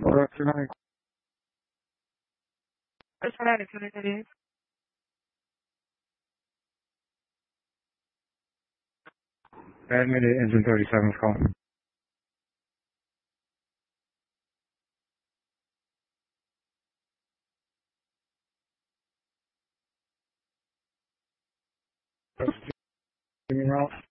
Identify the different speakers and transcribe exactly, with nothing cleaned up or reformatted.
Speaker 1: Director
Speaker 2: That's what I decided it is.
Speaker 1: Admitted engine thirty-seven's call. Jimmy Ross.